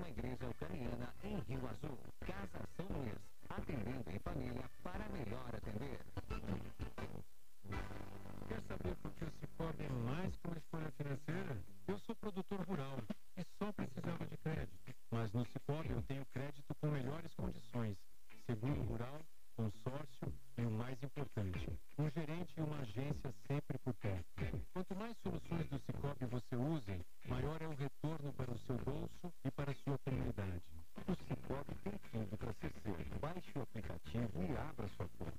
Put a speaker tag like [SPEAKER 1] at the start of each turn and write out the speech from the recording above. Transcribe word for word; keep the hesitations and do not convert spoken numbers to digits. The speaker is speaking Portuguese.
[SPEAKER 1] uma igreja ucraniana em Rio Azul. Casa São Luís, atendendo em família para melhor atender.
[SPEAKER 2] Quer saber por que o Cicobi é mais que uma escolha financeira? Eu sou produtor rural e só precisava de crédito. Mas no Cicobi eu tenho crédito com melhores condições. Seguro rural, consórcio e o mais importante, um gerente e uma agência sempre por perto. Quanto mais soluções do Cicobi você use, maior é o retorno para o seu bolso e para a sua comunidade.
[SPEAKER 1] O Cicobi tem tudo para ser seu. Baixe o aplicativo e abra sua conta.